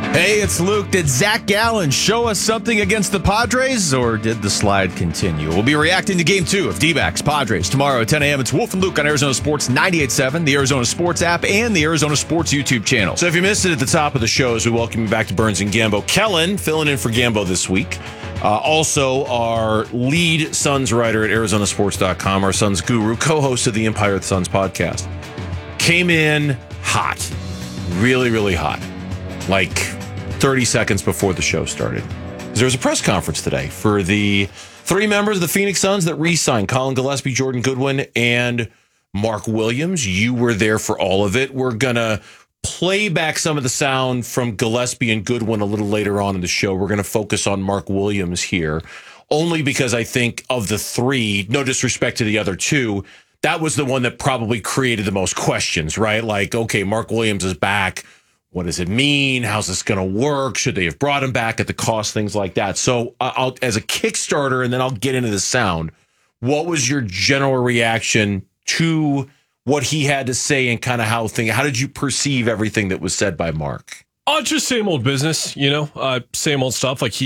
Hey, it's Luke. Did Zach Gallen show us something against the Padres, or did the slide continue? We'll be reacting to Game 2 of D-backs Padres tomorrow at 10 a.m. It's Wolf and Luke on Arizona Sports 98.7, the Arizona Sports app, and the Arizona Sports YouTube channel. So if you missed it at the top of the show, as we welcome you back to Burns and Gambo, Kellen filling in for Gambo this week. Also, our lead Suns writer at ArizonaSports.com, our Suns guru, co-host of the Empire of the Suns podcast, came in hot, really, really hot, like 30 seconds before the show started. There was a press conference today for the three members of the Phoenix Suns that re-signed: Colin Gillespie, Jordan Goodwin, and Mark Williams. You were there for all of it. We're going to play back some of the sound from Gillespie and Goodwin a little later on in the show. We're going to focus on Mark Williams here, only because I think of the three, no disrespect to the other two, that was the one that probably created the most questions, right? Like, okay, Mark Williams is back. What does it mean? How's this going to work? Should they have brought him back at the cost? Things like that. So I'll, as a Kickstarter, and then I'll get into the sound. What was your general reaction to what he had to say and kind of how did you perceive everything that was said by Mark? Just same old business, same old stuff. Like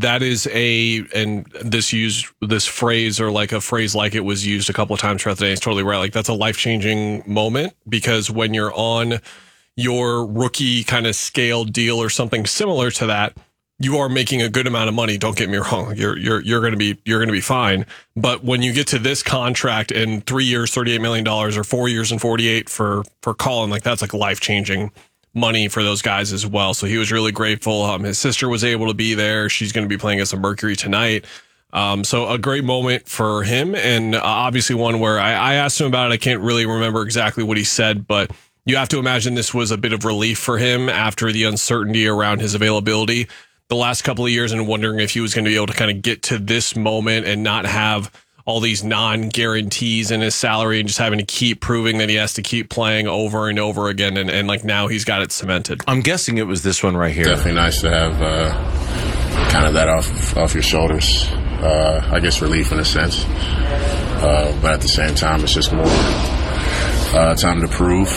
this phrase, or like a phrase like it was used a couple of times throughout the day. It's totally right. Like, that's a life-changing moment, because when you're on your rookie kind of scale deal or something similar to that, you are making a good amount of money. Don't get me wrong. You're going to be fine. But when you get to this contract in 3 years, $38 million, or 4 years and 48 for Colin, like, that's like life-changing money for those guys as well. So he was really grateful. His sister was able to be there. She's going to be playing against the Mercury tonight. So a great moment for him, and obviously one where I asked him about it. I can't really remember exactly what he said, but you have to imagine this was a bit of relief for him after the uncertainty around his availability the last couple of years, and wondering if he was going to be able to kind of get to this moment and not have all these non-guarantees in his salary and just having to keep proving that he has to keep playing over and over again. And like, now he's got it cemented. I'm guessing it was this one right here. Definitely nice to have kind of that off your shoulders. I guess relief in a sense. But at the same time, it's just more time to prove.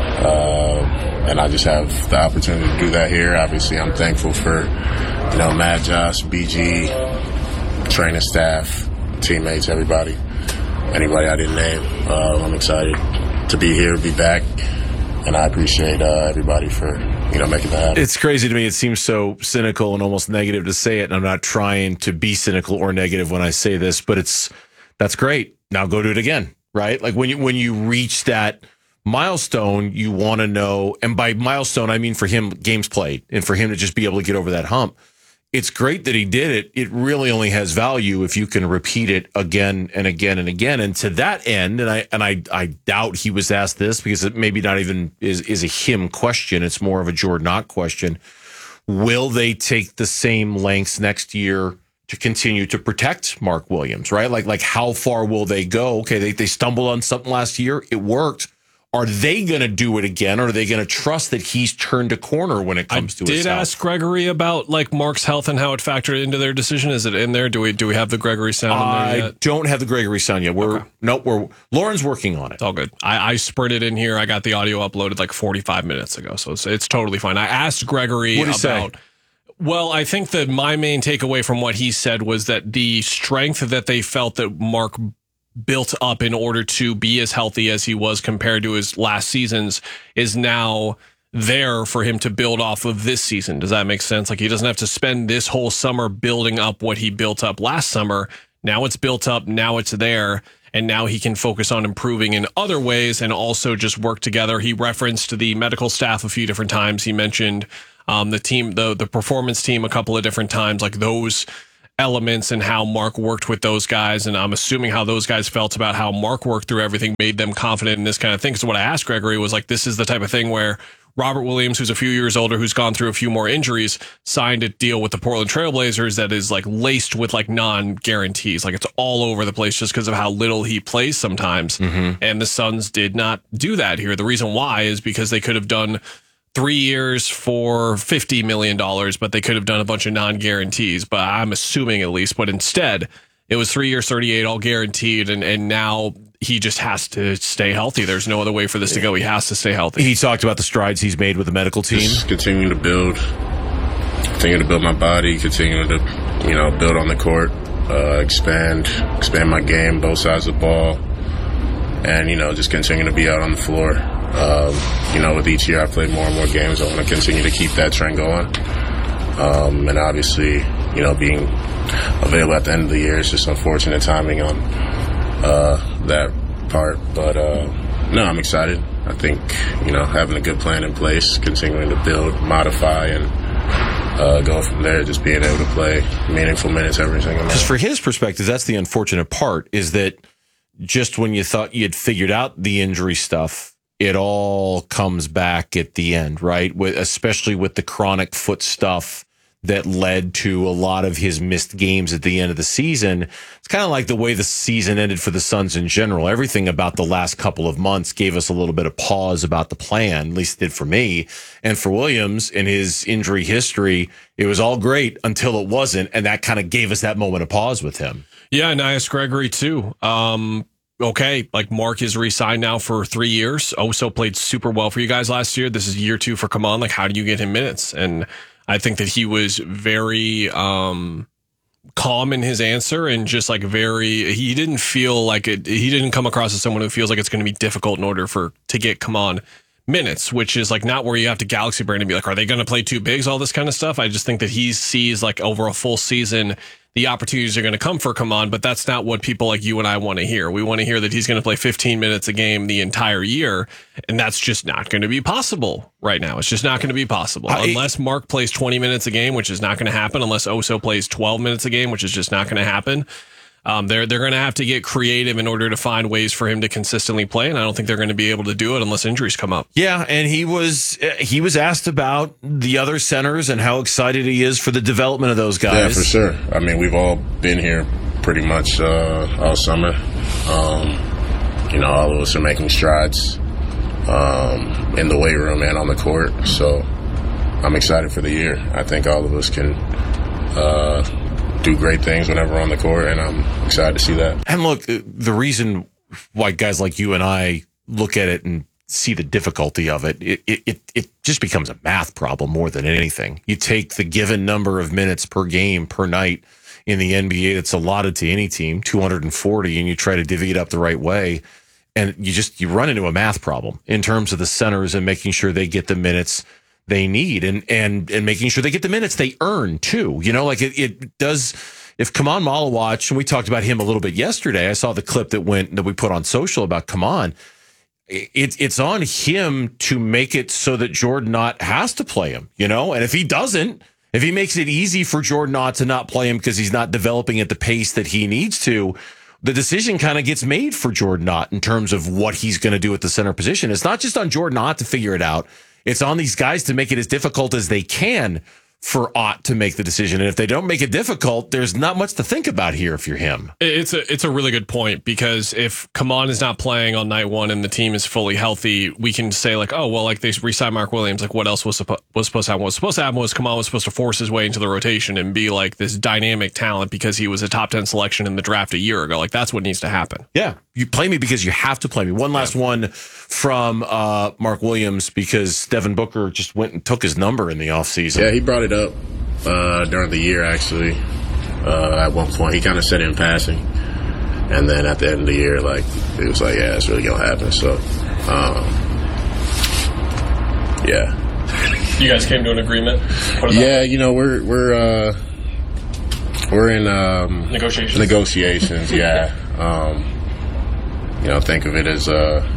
And I just have the opportunity to do that here. Obviously, I'm thankful for, Matt, Josh, BG, training staff, teammates, anybody I didn't name. I'm excited to be here, be back, and I appreciate everybody for, making that happen. It's crazy to me. It seems so cynical and almost negative to say it, and I'm not trying to be cynical or negative when I say this, but that's great. Now go do it again, right? Like, when you reach that milestone, you want to know, and by milestone, I mean for him, games played, and for him to just be able to get over that hump. It's great that he did it. It really only has value if you can repeat it again and again and again. And to that end, and I doubt he was asked this, because it maybe not even is a him question. It's more of a Jordan Ott question. Will they take the same lengths next year to continue to protect Mark Williams, right? Like how far will they go? Okay, they stumbled on something last year. It worked. Are they going to do it again? Or are they going to trust that he's turned a corner when it comes to his health? I did ask Gregory about like Mark's health and how it factored into their decision. Is it in there? Do we have the Gregory sound in there yet? I don't have the Gregory sound yet. Lauren's working on it. It's all good. I sprinted in here. I got the audio uploaded like 45 minutes ago, so it's totally fine. I asked Gregory What did he say? Well, I think that my main takeaway from what he said was that the strength that they felt that Mark built up in order to be as healthy as he was compared to his last seasons is now there for him to build off of this season. Does that make sense? Like, he doesn't have to spend this whole summer building up what he built up last summer. Now it's built up, now it's there, and now he can focus on improving in other ways and also just work together. He referenced the medical staff a few different times. He mentioned the team, the performance team a couple of different times, like those elements and how Mark worked with those guys. And I'm assuming how those guys felt about how Mark worked through everything made them confident in this kind of thing. So what I asked Gregory was like, this is the type of thing where Robert Williams, who's a few years older, who's gone through a few more injuries, signed a deal with the Portland Trailblazers that is like laced with like non-guarantees. Like, it's all over the place just because of how little he plays sometimes. Mm-hmm. And the Suns did not do that here. The reason why is because they could have done 3 years for $50 million, but they could have done a bunch of non-guarantees, but I'm assuming at least. But instead, it was 3 years, 38, all guaranteed, and now he just has to stay healthy. There's no other way for this to go. He has to stay healthy. He talked about the strides he's made with the medical team. Just continuing to build, continue to build my body, continue to, build on the court, expand my game, both sides of the ball, and, just continue to be out on the floor. With each year I play more and more games. I want to continue to keep that trend going. And obviously, being available at the end of the year is just unfortunate timing on that part. But, no, I'm excited. I think, having a good plan in place, continuing to build, modify, and go from there, just being able to play meaningful minutes every single night. Because for his perspective, that's the unfortunate part, is that just when you thought you had figured out the injury stuff, it all comes back at the end, right? Especially with the chronic foot stuff that led to a lot of his missed games at the end of the season. It's kind of like the way the season ended for the Suns in general. Everything about the last couple of months gave us a little bit of pause about the plan, at least it did for me. And for Williams, in his injury history, it was all great until it wasn't, and that kind of gave us that moment of pause with him. Yeah, Nias Gregory too. Okay, like Mark is re-signed now for 3 years. Oso played super well for you guys last year. This is year 2 for Kaman. Like, how do you get him minutes? And I think that he was very calm in his answer, and just like he didn't feel like it. He didn't come across as someone who feels like it's going to be difficult in order to get Kaman minutes, which is like not where you have to galaxy brain and be like, are they going to play 2 bigs, all this kind of stuff. I just think that he sees like over a full season, the opportunities are going to come for Kaman, but that's not what people like you and I want to hear. We want to hear that he's going to play 15 minutes a game the entire year, and that's just not going to be possible right now. It's just not going to be possible. Unless Mark plays 20 minutes a game, which is not going to happen, unless Oso plays 12 minutes a game, which is just not going to happen. They're going to have to get creative in order to find ways for him to consistently play, and I don't think they're going to be able to do it unless injuries come up. Yeah, and he was asked about the other centers and how excited he is for the development of those guys. Yeah, for sure. I mean, we've all been here pretty much all summer. All of us are making strides in the weight room and on the court, so I'm excited for the year. I think all of us can do great things whenever we're on the court, and I'm excited to see that. And look, the reason why guys like you and I look at it and see the difficulty of it, it just becomes a math problem more than anything. You take the given number of minutes per game per night in the NBA that's allotted to any team, 240, and you try to divvy it up the right way, and you run into a math problem in terms of the centers and making sure they get the minutes they need, and making sure they get the minutes they earn too. Like it does. If Kaman Malawach, and we talked about him a little bit yesterday, I saw the clip that we put on social about Kaman. It's on him to make it so that Jordan Knott has to play him, and if he doesn't, if he makes it easy for Jordan Knott to not play him because he's not developing at the pace that he needs to, the decision kind of gets made for Jordan Knott in terms of what he's going to do at the center position. It's not just on Jordan Knott to figure it out. It's on these guys to make it as difficult as they can for Ott to make the decision. And if they don't make it difficult, there's not much to think about here if you're him. It's a really good point, because if Kaman is not playing on night 1 and the team is fully healthy, we can say like, oh, well, like they re-signed Mark Williams. Like what else was supposed to happen? What was supposed to happen was Kaman was supposed to force his way into the rotation and be like this dynamic talent because he was a top 10 selection in the draft a year ago. Like that's what needs to happen. Yeah. You play me because you have to play me. One last one from Mark Williams, because Devin Booker just went and took his number in the offseason. Yeah, he brought it up during the year, actually. At one point, he kind of said it in passing. And then at the end of the year, like, it was like, yeah, it's really going to happen. So, yeah. You guys came to an agreement? Yeah, we're in negotiations, yeah. Think of it as,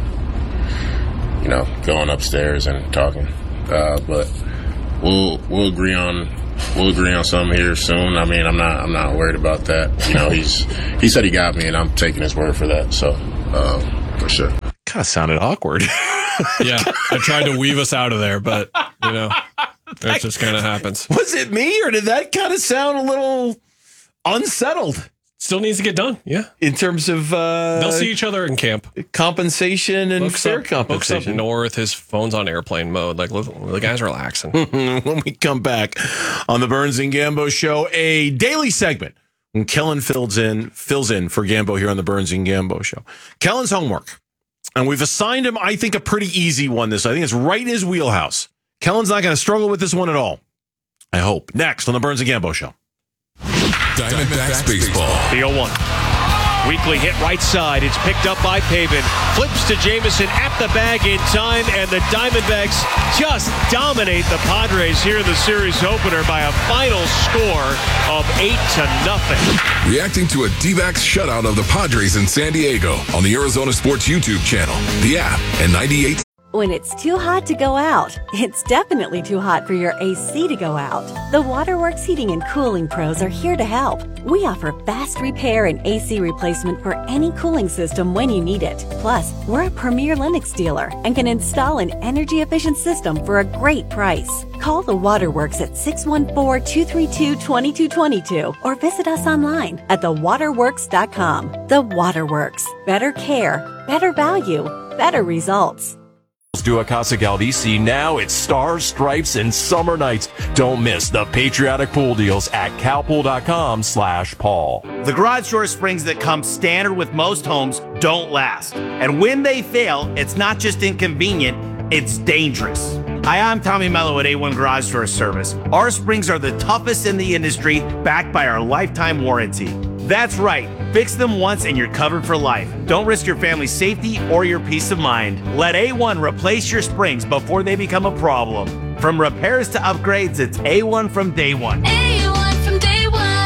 going upstairs and talking. But we'll agree on something here soon. I mean, I'm not worried about that. He said he got me, and I'm taking his word for that. So, for sure. Kind of sounded awkward. Yeah, I tried to weave us out of there, but that just kind of happens. Was it me, or did that kind of sound a little unsettled? Still needs to get done, yeah. In terms of... they'll see each other in camp. Compensation and fair compensation. Looks up north, his phone's on airplane mode. Like, look, the guy's relaxing. When we come back on the Burns and Gambo Show, a daily segment when Kellen fills in for Gambo here on the Burns and Gambo Show. Kellen's homework. And we've assigned him, I think, a pretty easy one. I think it's right in his wheelhouse. Kellen's not going to struggle with this one at all. I hope. Next on the Burns and Gambo Show. Diamondbacks baseball. The 0-1. Weekly hit right side. It's picked up by Pavin. Flips to Jamison at the bag in time, and the Diamondbacks just dominate the Padres here in the series opener by a final score of 8-0. Reacting to a D-backs shutout of the Padres in San Diego on the Arizona Sports YouTube channel, the app, and 98. When it's too hot to go out, it's definitely too hot for your AC to go out. The Waterworks Heating and Cooling Pros are here to help. We offer fast repair and AC replacement for any cooling system when you need it. Plus, we're a premier Lennox dealer and can install an energy-efficient system for a great price. Call the Waterworks at 614-232-2222 or visit us online at thewaterworks.com. The Waterworks. Better care, better value, better results. To Casa Galdici, now it's Stars, Stripes, and Summer Nights. Don't miss the patriotic pool deals at calpool.com/Paul. The garage door springs that come standard with most homes don't last. And when they fail, it's not just inconvenient, it's dangerous. Hi, I'm Tommy Mello at A1 Garage Door Service. Our springs are the toughest in the industry, backed by our lifetime warranty. That's right. Fix them once and you're covered for life. Don't risk your family's safety or your peace of mind. Let A1 replace your springs before they become a problem. From repairs to upgrades, it's A1 from day one. A1 from day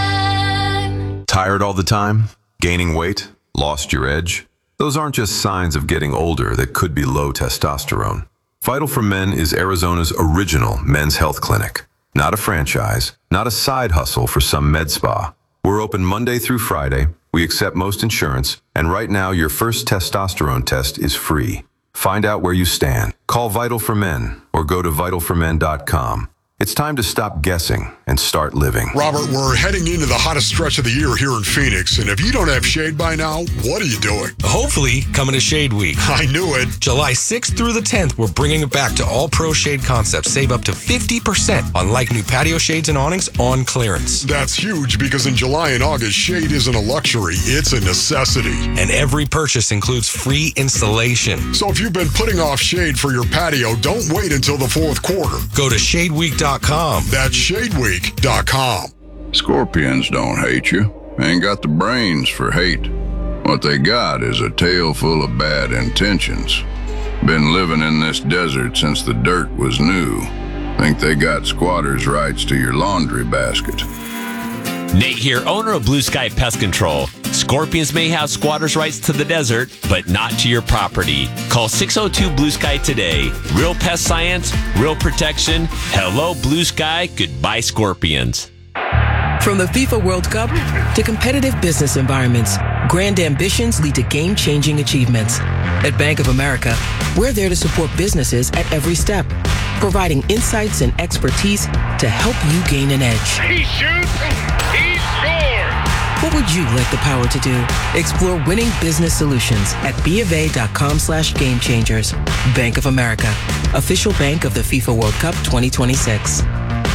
one. Tired all the time? Gaining weight? Lost your edge? Those aren't just signs of getting older that could be low testosterone. Vital for Men is Arizona's original men's health clinic. Not a franchise, not a side hustle for some med spa. We're open Monday through Friday. We accept most insurance, and right now your first testosterone test is free. Find out where you stand. Call Vital for Men or go to vitalformen.com. It's time to stop guessing and start living. Robert, we're heading into the hottest stretch of the year here in Phoenix, and if you don't have shade by now, what are you doing? Hopefully, coming to Shade Week. I knew it. July 6th through the 10th, we're bringing it back to all Pro Shade concepts. Save up to 50% on like new patio shades and awnings on clearance. That's huge because in July and August, shade isn't a luxury, it's a necessity. And every purchase includes free installation. So if you've been putting off shade for your patio, don't wait until the fourth quarter. Go to shadeweek.com. That's shadeweek.com. Scorpions don't hate you. Ain't got the brains for hate. What they got is a tail full of bad intentions. Been living in this desert since the dirt was new. Think they got squatters' rights to your laundry basket. Nate here, owner of Blue Sky Pest Control. Scorpions may have squatters' rights to the desert, but not to your property. Call 602 Blue Sky today. Real pest science, real protection. Hello, Blue Sky. Goodbye, Scorpions. From the FIFA World Cup to competitive business environments, grand ambitions lead to game-changing achievements. At Bank of America, we're there to support businesses at every step, providing insights and expertise to help you gain an edge. He shoots, he scores! What would you like the power to do? Explore winning business solutions at BofA.com/gamechangers. Bank of America, official bank of the FIFA World Cup 2026.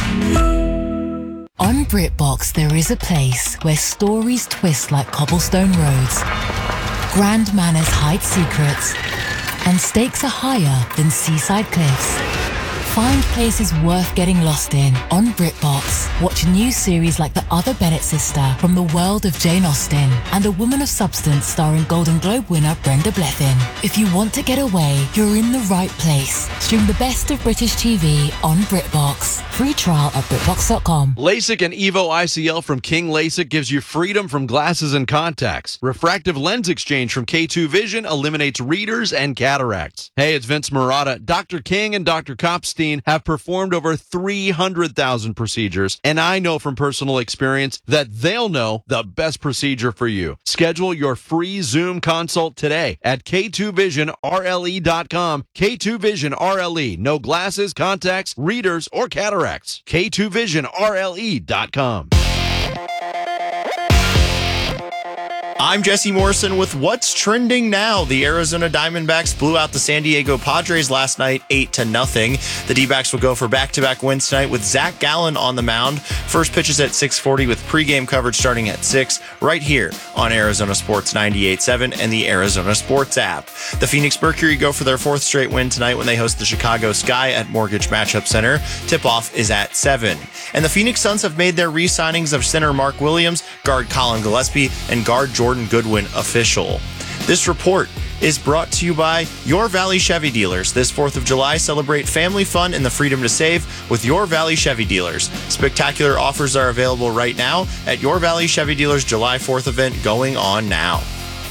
On BritBox, there is a place where stories twist like cobblestone roads, grand manners hide secrets, and stakes are higher than seaside cliffs. Find places worth getting lost in on BritBox. Watch new series like The Other Bennett Sister from the world of Jane Austen and A Woman of Substance starring Golden Globe winner Brenda Blethyn. If you want to get away, you're in the right place. Stream the best of British TV on BritBox. Free trial at BritBox.com. LASIK and EVO ICL from King LASIK gives you freedom from glasses and contacts. Refractive lens exchange from K2 Vision eliminates readers and cataracts. Hey, it's Vince Marotta. Dr. King and Dr. Kopstein have performed over 300,000 procedures, and I know from personal experience that they'll know the best procedure for you. Schedule your free Zoom consult today at K2VisionRLE.com. K2 Vision RLE. No glasses, contacts, readers, or cataracts. K2VisionRLE.com. I'm Jesse Morrison with what's trending now. The Arizona Diamondbacks blew out the San Diego Padres last night 8-0. The D-backs will go for back-to-back wins tonight with Zach Gallen on the mound. First pitch is at 6:40 with pregame coverage starting at 6 right here on Arizona Sports 98.7 and the Arizona Sports app. The Phoenix Mercury go for their 4th straight win tonight when they host the Chicago Sky at Mortgage Matchup Center. Tip-off is at 7. And the Phoenix Suns have made their re-signings of center Mark Williams, guard Colin Gillespie, and guard Jordan Goodwin official. This report is brought to you by Your Valley Chevy Dealers. This 4th of July, celebrate family fun and the freedom to save with Your Valley Chevy Dealers. Spectacular offers are available right now at Your Valley Chevy Dealers July 4th event going on now.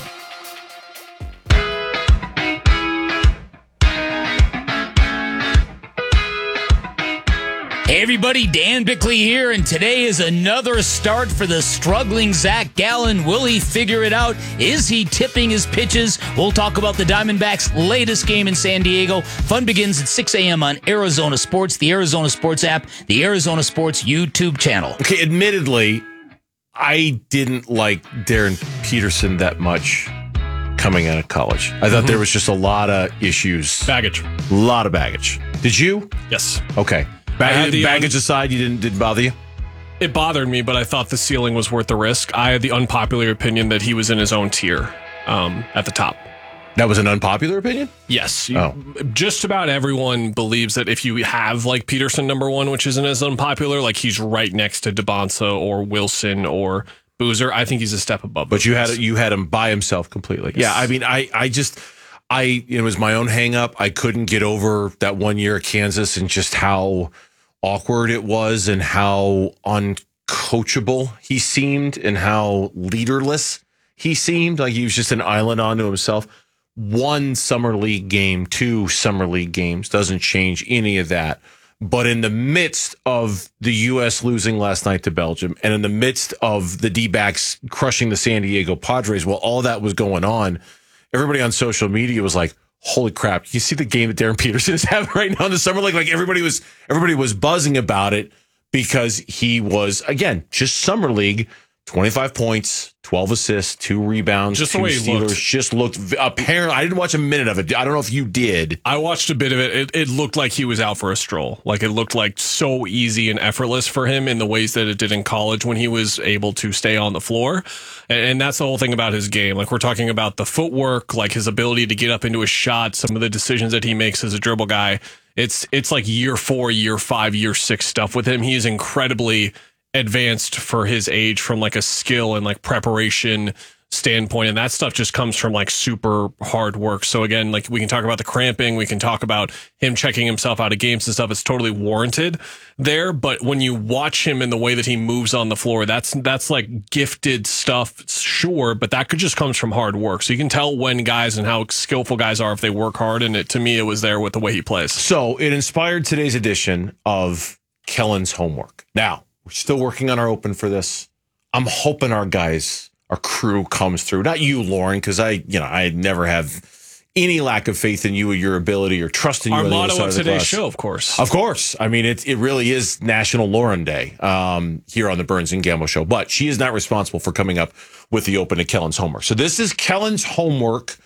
Hey everybody, Dan Bickley here, and today is another start for the struggling Zach Gallen. Will he figure it out? Is he tipping his pitches? We'll talk about the Diamondbacks' latest game in San Diego. Fun begins at 6 a.m. on Arizona Sports, the Arizona Sports app, the Arizona Sports YouTube channel. Okay, admittedly, I didn't like Darren Peterson that much coming out of college. I thought there was just a lot of issues. Baggage. A lot of baggage. Did you? Yes. Okay. Baggage aside, didn't bother you? It bothered me, but I thought the ceiling was worth the risk. I had the unpopular opinion that he was in his own tier at the top. That was an unpopular opinion? Yes. Just about everyone believes that if you have like Peterson number 1, which isn't as unpopular, like he's right next to DeBonsa or Wilson or Boozer. I think he's a step above. But you had him by himself completely. Yes. Yeah, I mean, it was my own hang up. I couldn't get over that 1 year at Kansas and just how awkward it was and how uncoachable he seemed and how leaderless he seemed. Like he was just an island unto himself. 1 summer league game, 2 summer league games doesn't change any of that. But in the midst of the U.S. losing last night to Belgium and in the midst of the D-backs crushing the San Diego Padres, while all that was going on, everybody on social media was like, holy crap, you see the game that Darren Peterson is having right now in the summer league? Like everybody was buzzing about it because he was, again, just summer league, 25 points, 12 assists, 2 rebounds, just 2 the way stealers. He looked. Just looked apparently. I didn't watch a minute of it. I don't know if you did. I watched a bit of it. It looked like he was out for a stroll. Like it looked like so easy and effortless for him in the ways that it did in college when he was able to stay on the floor. And that's the whole thing about his game. Like we're talking about the footwork, like his ability to get up into a shot, some of the decisions that he makes as a dribble guy. It's like year 4, year 5, year 6 stuff with him. He is incredibly advanced for his age from like a skill and like preparation standpoint, and that stuff just comes from like super hard work. So again, like we can talk about the cramping, we can talk about him checking himself out of games and stuff. It's totally warranted there, but when you watch him in the way that he moves on the floor, that's like gifted stuff, sure, but that could just comes from hard work. So you can tell when guys and how skillful guys are if they work hard, and to me it was there with the way he plays. So it inspired today's edition of Kellen's Homework. Now we're still working on our open for this. I'm hoping our crew comes through. Not you, Lauren, because I never have any lack of faith in you or your ability or trust in you. Our on the motto other of side today's the show, of course. Of course. I mean, it really is National Lauren Day here on the Burns and Gamble Show. But she is not responsible for coming up with the open to Kellen's Homework. So this is Kellen's Homework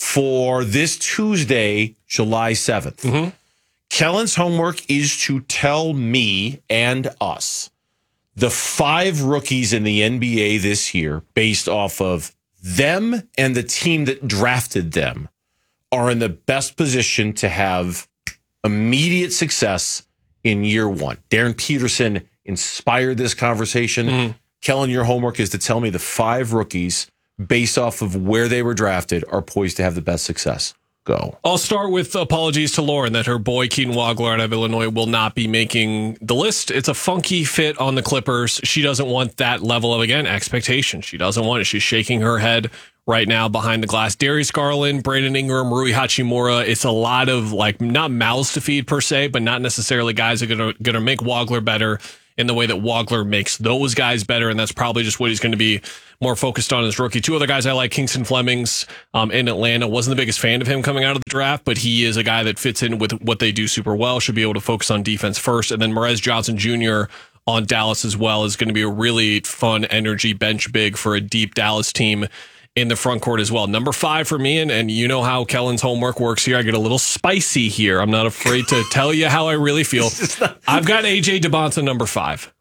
for this Tuesday, July 7th. Mm-hmm. Kellen's Homework is to tell me and us the 5 rookies in the NBA this year, based off of them and the team that drafted them, are in the best position to have immediate success in year 1. Darren Peterson inspired this conversation. Mm-hmm. Kellen, your homework is to tell me the 5 rookies, based off of where they were drafted, are poised to have the best success. Go. I'll start with apologies to Lauren that her boy Keaton Wagler out of Illinois will not be making the list. It's a funky fit on the Clippers. She doesn't want that level of, again, expectation. She doesn't want it. She's shaking her head right now behind the glass. Darius Garland, Brandon Ingram, Rui Hachimura. It's a lot of, like, not mouths to feed per se, but not necessarily guys that are going to make Wagler better in the way that Wagler makes those guys better, and that's probably just what he's going to be more focused on as rookie. 2 other guys I like, Kingston Flemings in Atlanta. Wasn't the biggest fan of him coming out of the draft, but he is a guy that fits in with what they do super well, should be able to focus on defense first. And then Merez Johnson Jr. on Dallas as well is going to be a really fun energy bench big for a deep Dallas team in the front court as well. Number 5 for me, and you know how Kellen's homework works here. I get a little spicy here. I'm not afraid to tell you how I really feel. I've got AJ DeBonta number 5.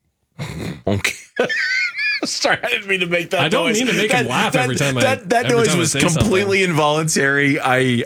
Okay. Sorry, I didn't mean to make that noise. I don't mean to make him laugh every time that noise was completely involuntary.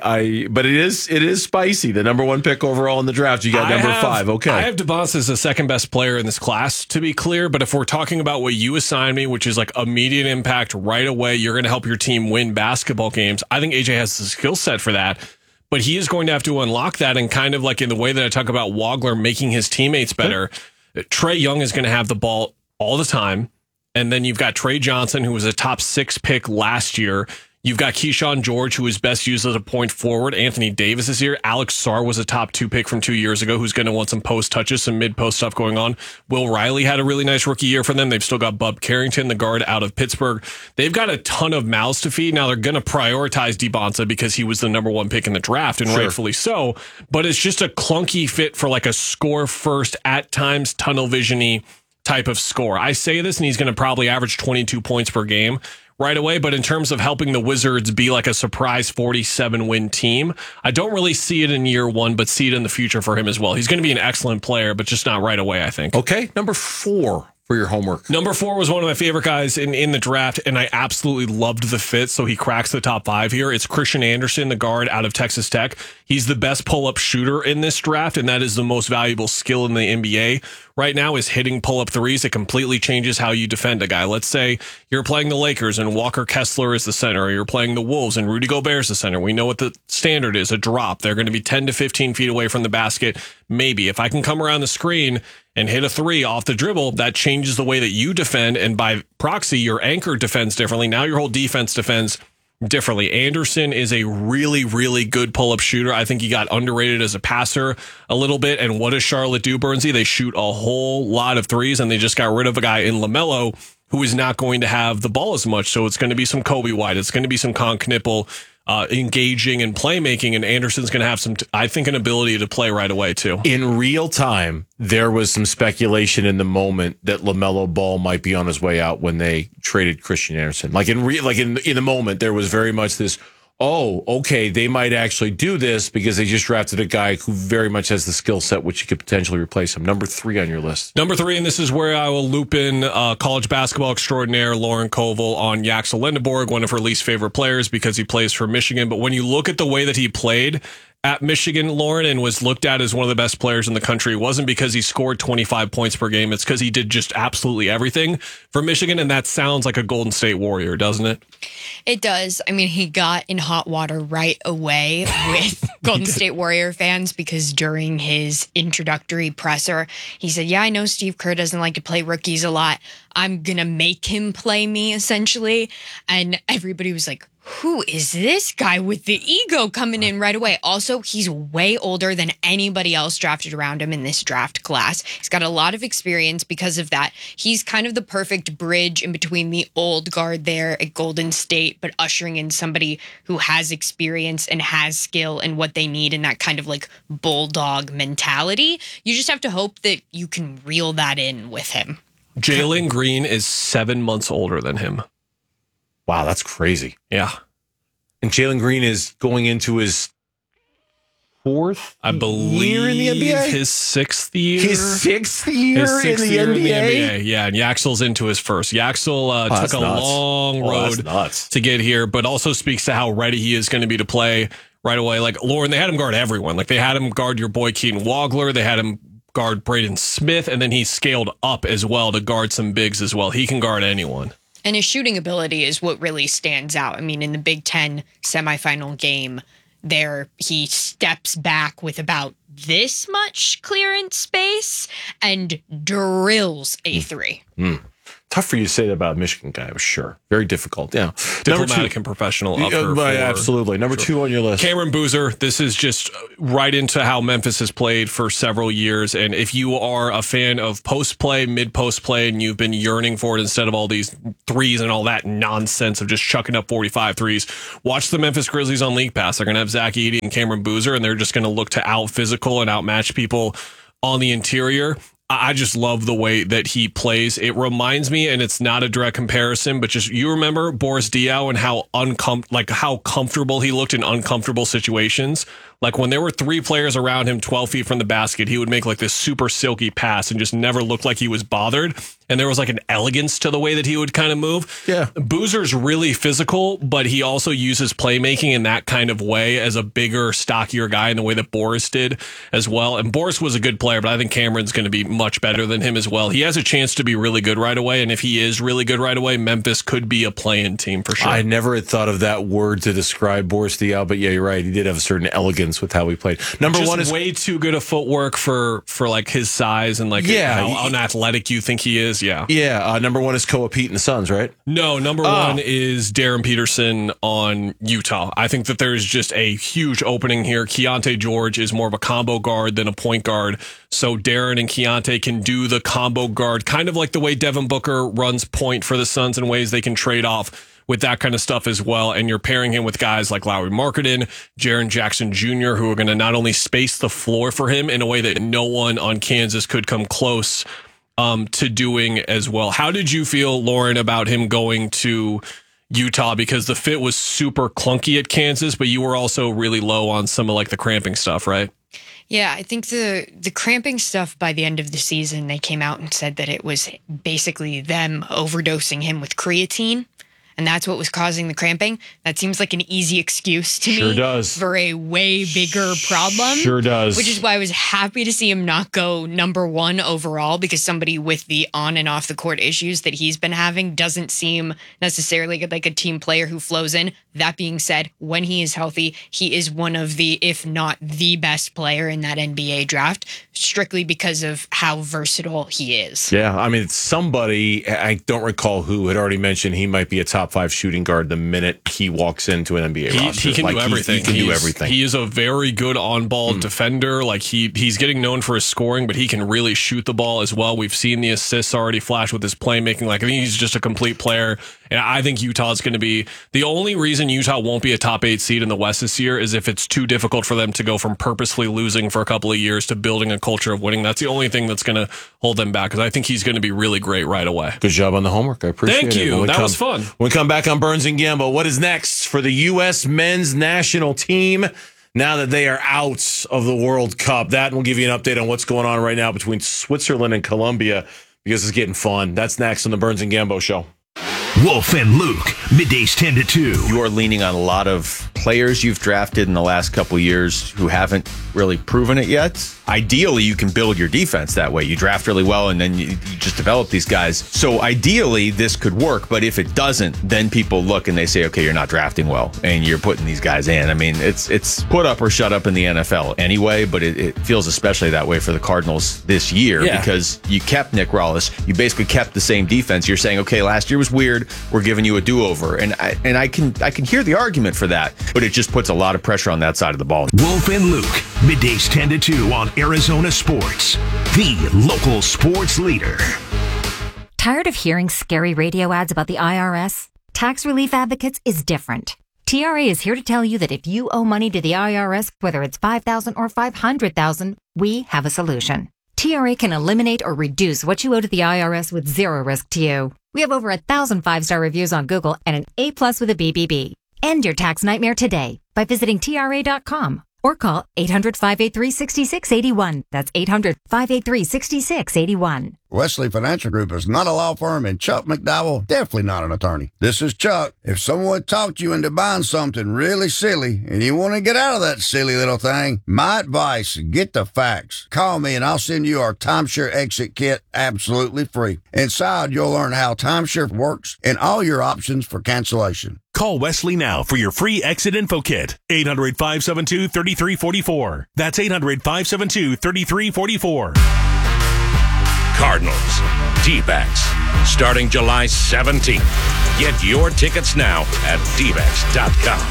But it is spicy. The number 1 pick overall in the draft. You got number 5. Okay. I have DeBonta as the second best player in this class, to be clear. But if we're talking about what you assigned me, which is like immediate impact right away, you're going to help your team win basketball games. I think AJ has the skill set for that. But he is going to have to unlock that, and kind of like in the way that I talk about Wagler making his teammates better, Trae Young is going to have the ball all the time. And then you've got Trey Johnson, who was a top 6 pick last year. You've got Keyshawn George, who is best used as a point forward. Anthony Davis is here. Alex Sarr was a top 2 pick from 2 years ago, who's going to want some post touches, some mid-post stuff going on. Will Riley had a really nice rookie year for them. They've still got Bub Carrington, the guard out of Pittsburgh. They've got a ton of mouths to feed. Now they're going to prioritize DeBonta because he was the number 1 pick in the draft, and rightfully so. But it's just a clunky fit for like a score first, at times tunnel vision-y type of score. I say this, and he's going to probably average 22 points per game right away. But in terms of helping the Wizards be like a surprise 47-win team, I don't really see it in year 1, but see it in the future for him as well. He's going to be an excellent player, but just not right away, I think. Okay, number 4 for your homework. Number 4 was one of my favorite guys in the draft, and I absolutely loved the fit, so he cracks the top 5 here. It's Christian Anderson, the guard out of Texas Tech. He's the best pull-up shooter in this draft, and that is the most valuable skill in the NBA right now, is hitting pull-up threes. It completely changes how you defend a guy. Let's say you're playing the Lakers and Walker Kessler is the center, or you're playing the Wolves and Rudy Gobert is the center. We know what the standard is, a drop. They're going to be 10 to 15 feet away from the basket. Maybe if I can come around the screen and hit a 3 off the dribble, that changes the way that you defend, and by proxy, your anchor defends differently. Now your whole defense defends differently. Anderson is a really, really good pull-up shooter. I think he got underrated as a passer a little bit. And what does Charlotte do, Bernsey? They shoot a whole lot of threes, and they just got rid of a guy in LaMelo who is not going to have the ball as much. So it's going to be some Kobe White. It's going to be some Con Knippel engaging and playmaking, and Anderson's going to have some, I think, an ability to play right away too. In real time, there was some speculation in the moment that LaMelo Ball might be on his way out when they traded Christian Anderson. Like in the moment, there was very much this, oh, okay, they might actually do this because they just drafted a guy who very much has the skill set which could potentially replace him. Number 3 on your list. Number 3, and this is where I will loop in college basketball extraordinaire Lauren Koval on Yaxel Lendeborg, one of her least favorite players because he plays for Michigan. But when you look at the way that he played at Michigan, Lauren, and was looked at as one of the best players in the country, it wasn't because he scored 25 points per game. It's because he did just absolutely everything for Michigan, and that sounds like a Golden State Warrior, doesn't it? It does. I mean, he got in hot water right away with Golden State Warrior fans because during his introductory presser, he said, yeah, I know Steve Kerr doesn't like to play rookies a lot. I'm going to make him play me, essentially. And everybody was like, who is this guy with the ego coming in right away? Also, he's way older than anybody else drafted around him in this draft class. He's got a lot of experience because of that. He's kind of the perfect bridge in between the old guard there at Golden State, but ushering in somebody who has experience and has skill and what they need in that kind of like bulldog mentality. You just have to hope that you can reel that in with him. Jalen Green is 7 months older than him. Wow, that's crazy. Yeah. And Jalen Green is going into his 4th year in the NBA? His 6th year. His 6th year, in the NBA? Yeah, and Yaxel's into his first. Yaxel took a long road to get here, but also speaks to how ready he is going to be to play right away. Like, Lauren, they had him guard everyone. Like, they had him guard your boy Keaton Wagler. They had him guard Braden Smith, and then he scaled up as well to guard some bigs as well. He can guard anyone. And his shooting ability is what really stands out. I mean, in the Big Ten semifinal game there, he steps back with about this much clearance space and drills a 3. Tough for you to say that about a Michigan guy, I'm sure. Very difficult. Yeah. Diplomatic and professional. Absolutely. Number 2 on your list. Cameron Boozer. This is just right into how Memphis has played for several years. And if you are a fan of post play, mid post play, and you've been yearning for it instead of all these threes and all that nonsense of just chucking up 45 threes, watch the Memphis Grizzlies on League Pass. They're going to have Zach Edey and Cameron Boozer, and they're just going to look to out physical and outmatch people on the interior. I just love the way that he plays. It reminds me, and it's not a direct comparison, but just you remember Boris Diaw and how how comfortable he looked in uncomfortable situations. Like when there were 3 players around him 12 feet from the basket, he would make like this super silky pass and just never look like he was bothered. And there was like an elegance to the way that he would kind of move. Yeah. Boozer's really physical, but he also uses playmaking in that kind of way as a bigger, stockier guy in the way that Boris did as well. And Boris was a good player, but I think Cameron's going to be much better than him as well. He has a chance to be really good right away. And if he is really good right away, Memphis could be a play-in team for sure. I never had thought of that word to describe Boris Diaw, but yeah, you're right. He did have a certain elegance with how he played. Number just one is way too good a footwork for like his size and like how unathletic you think he is. Yeah. Yeah. Number one is Koa Pete and the Suns, right? No, number one is Darren Peterson on Utah. I think that there's just a huge opening here. Keontae George is more of a combo guard than a point guard. So Darren and Keontae can do the combo guard, kind of like the way Devin Booker runs point for the Suns in ways they can trade off with that kind of stuff as well. And you're pairing him with guys like Lauri Markkanen, Jaren Jackson Jr., who are going to not only space the floor for him in a way that no one on Kansas could come close to doing as well. How did you feel, Lauren, about him going to Utah? Because the fit was super clunky at Kansas, but you were also really low on some of like the cramping stuff, right? Yeah, I think the cramping stuff by the end of the season, they came out and said that it was basically them overdosing him with creatine. And that's what was causing the cramping. That seems like an easy excuse to me for a way bigger problem. Sure does. Which is why I was happy to see him not go number 1 overall, because somebody with the on and off the court issues that he's been having doesn't seem necessarily like a team player who flows in. That being said, when he is healthy, he is one of the, if not the best player in that NBA draft, strictly because of how versatile he is. Yeah, I mean, somebody, I don't recall who, had already mentioned he might be a top 5 shooting guard the minute he walks into an NBA roster. He can do everything. He can do everything. He is a very good on-ball defender. Like he's getting known for his scoring, but he can really shoot the ball as well. We've seen the assists already flash with his playmaking. Like I think he's just a complete player. And I think Utah's going to be the only reason Utah won't be a top 8 seed in the West this year is if it's too difficult for them to go from purposefully losing for a couple of years to building a culture of winning. That's the only thing that's going to hold them back, because I think he's going to be really great right away. Good job on the homework. I appreciate it. Thank you. That was fun. When we come back on Burns and Gambo, what is next for the U.S. men's national team now that they are out of the World Cup? That, and we'll give you an update on what's going on right now between Switzerland and Colombia, because it's getting fun. That's next on the Burns and Gambo Show. Wolf and Luke, middays 10 to 2. You are leaning on a lot of players you've drafted in the last couple of years who haven't really proven it yet. Ideally, you can build your defense that way. You draft really well, and then you just develop these guys. So ideally, this could work. But if it doesn't, then people look and they say, okay, you're not drafting well, and you're putting these guys in. I mean, it's put up or shut up in the NFL anyway, but it feels especially that way for the Cardinals this year because you kept Nick Rawls. You basically kept the same defense. You're saying, okay, last year was weird. We're giving you a do-over. And I can hear the argument for that, but it just puts a lot of pressure on that side of the ball. Wolf and Luke, middays 10 to 2 on Arizona Sports, the local sports leader. Tired of hearing scary radio ads about the IRS? Tax Relief Advocates is different. TRA is here to tell you that if you owe money to the IRS, whether it's $5,000 or $500,000, we have a solution. TRA can eliminate or reduce what you owe to the IRS with zero risk to you. We have over 1,000 5-star reviews on Google and an A+ with a BBB. End your tax nightmare today by visiting TRA.com or call 800-583-6681. That's 800-583-6681. Wesley Financial Group is not a law firm, and Chuck McDowell, definitely not an attorney. This is Chuck. If someone talked you into buying something really silly and you want to get out of that silly little thing, my advice, get the facts. Call me and I'll send you our timeshare exit kit absolutely free. Inside, you'll learn how timeshare works and all your options for cancellation. Call Wesley now for your free exit info kit. 800-572-3344. That's 800-572-3344. Cardinals, D-backs, starting July 17th. Get your tickets now at dbacks.com.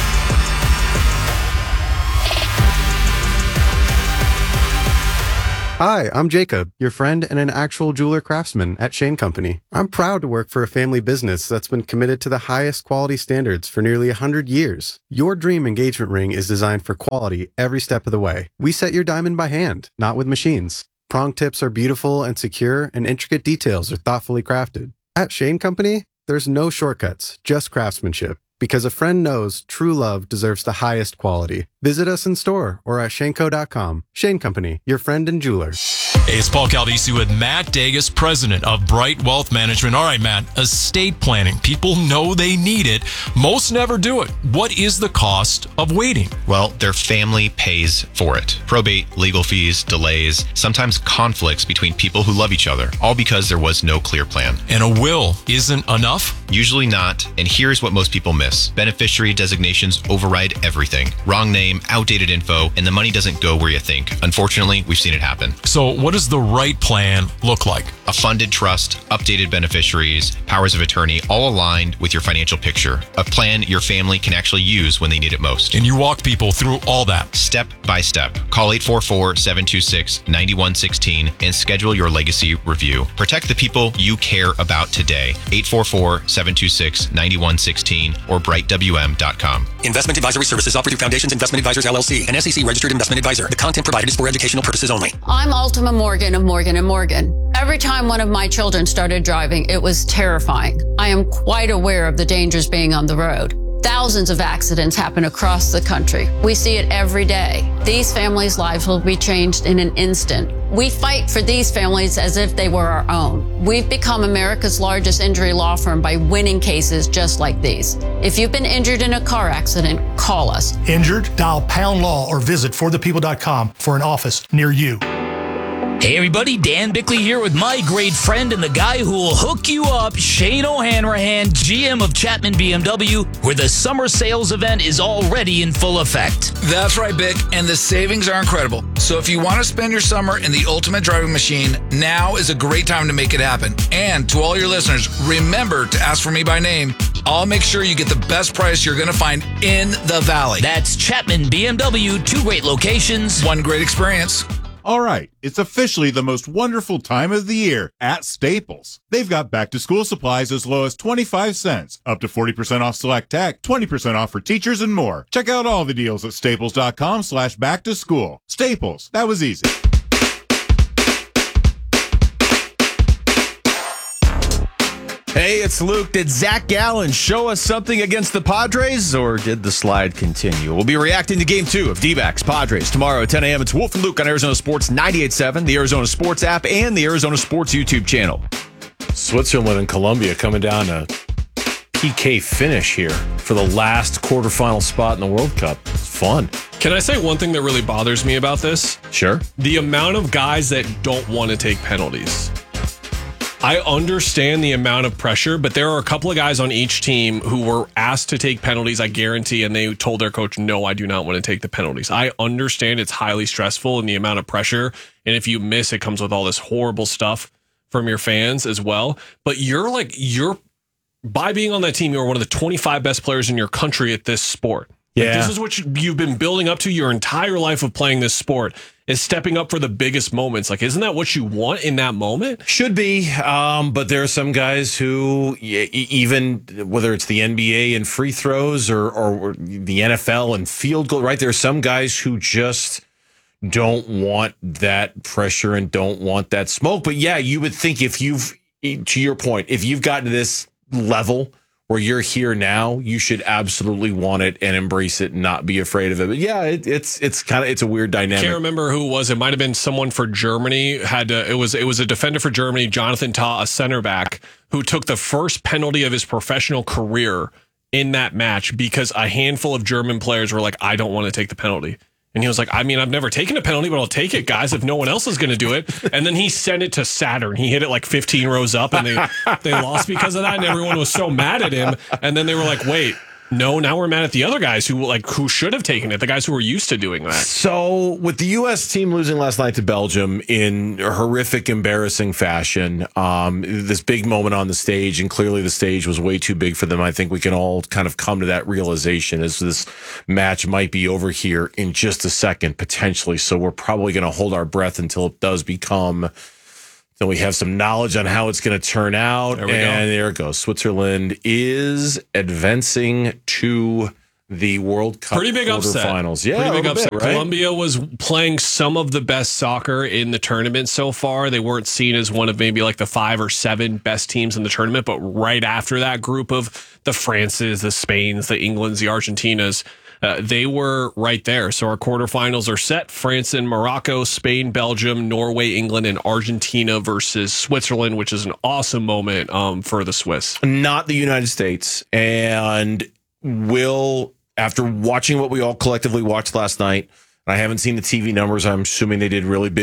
Hi, I'm Jacob, your friend and an actual jeweler craftsman at Shane Company. I'm proud to work for a family business that's been committed to the highest quality standards for nearly 100 years. Your dream engagement ring is designed for quality every step of the way. We set your diamond by hand, not with machines. Prong tips are beautiful and secure, and intricate details are thoughtfully crafted. At Shane Company, there's no shortcuts, just craftsmanship. Because a friend knows true love deserves the highest quality. Visit us in store or at shaneco.com. Shane Company, your friend and jeweler. Hey, it's Paul Caldisi with Matt Dagas, president of Bright Wealth Management. All right, Matt, estate planning. People know they need it. Most never do it. What is the cost of waiting? Well, their family pays for it. Probate, legal fees, delays, sometimes conflicts between people who love each other, all because there was no clear plan. And a will isn't enough? Usually not, and here's what most people miss. Beneficiary designations override everything. Wrong name, outdated info, and the money doesn't go where you think. Unfortunately, we've seen it happen. So what does the right plan look like? A funded trust, updated beneficiaries, powers of attorney, all aligned with your financial picture. A plan your family can actually use when they need it most. And you walk people through all that. Step by step. Call 844-726-9116 and schedule your legacy review. Protect the people you care about today. 844-726-9116 or brightwm.com. Investment advisory services offered through Foundations Investment Advisors LLC, an SEC registered investment advisor. The content provided is for educational purposes only. I'm Ultima Morgan of Morgan & Morgan. Every time one of my children started driving, it was terrifying. I am quite aware of the dangers being on the road. Thousands of accidents happen across the country. We see it every day. These families' lives will be changed in an instant. We fight for these families as if they were our own. We've become America's largest injury law firm by winning cases just like these. If you've been injured in a car accident, call us. Injured? Dial pound law or visit forthepeople.com for an office near you. Hey everybody, Dan Bickley here with my great friend and the guy who will hook you up, Shane O'Hanrahan, GM of Chapman BMW, where the summer sales event is already in full effect. That's right, Bick, and the savings are incredible. So if you want to spend your summer in the ultimate driving machine, now is a great time to make it happen. And to all your listeners, remember to ask for me by name. I'll make sure you get the best price you're going to find in the Valley. That's Chapman BMW, 2 great locations, 1 great experience. All right, it's officially the most wonderful time of the year at Staples. They've got back-to-school supplies as low as 25 cents, up to 40% off select tech, 20% off for teachers, and more. Check out all the deals at staples.com/back-to-school. Staples, that was easy. Hey, it's Luke. Did Zach Gallen show us something against the Padres, or did the slide continue? We'll be reacting to Game 2 of D-backs Padres tomorrow at 10 a.m. It's Wolf and Luke on Arizona Sports 98.7, the Arizona Sports app, and the Arizona Sports YouTube channel. Switzerland and Colombia coming down to PK finish here for the last quarterfinal spot in the World Cup. It's fun. Can I say one thing that really bothers me about this? Sure. The amount of guys that don't want to take penalties. I understand the amount of pressure, but there are a couple of guys on each team who were asked to take penalties, I guarantee, and they told their coach, no, I do not want to take the penalties. I understand it's highly stressful and the amount of pressure, and if you miss, it comes with all this horrible stuff from your fans as well. But by being on that team, you're one of the 25 best players in your country at this sport. Yeah. Like, this is what you've been building up to your entire life of playing this sport, is stepping up for the biggest moments. Like, isn't that what you want in that moment? Should be. But there are some guys who, even whether it's the NBA and free throws or the NFL and field goal, right? There are some guys who just don't want that pressure and don't want that smoke. But yeah, you would think to your point, if you've gotten to this level where you're here now, you should absolutely want it and embrace it and not be afraid of it. But yeah, it's a weird dynamic. Can't remember who it was. It might have been someone for Germany. It was a defender for Germany, Jonathan Tah, a center back, who took the first penalty of his professional career in that match because a handful of German players were like, I don't want to take the penalty. And he was like, I mean, I've never taken a penalty, but I'll take it, guys, if no one else is going to do it. And then he sent it to Saturn. He hit it like 15 rows up, and they lost because of that. And everyone was so mad at him. And then they were like, wait, no, now we're mad at the other guys who should have taken it, the guys who were used to doing that. So with the U.S. team losing last night to Belgium in a horrific, embarrassing fashion, this big moment on the stage, and clearly the stage was way too big for them. I think we can all kind of come to that realization as this match might be over here in just a second, potentially. So we're probably going to hold our breath until it does become... Then we have some knowledge on how it's going to turn out. There it goes. Switzerland is advancing to the World Cup pretty big upset. Quarterfinals. Yeah, pretty big upset. Bit, right? Colombia was playing some of the best soccer in the tournament so far. They weren't seen as one of maybe like the 5 or 7 best teams in the tournament, but right after that group of the Frances, the Spains, the Englands, the Argentinas, they were right there. So our quarterfinals are set. France and Morocco, Spain, Belgium, Norway, England, and Argentina versus Switzerland, which is an awesome moment for the Swiss. Not the United States. And after watching what we all collectively watched last night, I haven't seen the TV numbers. I'm assuming they did really big.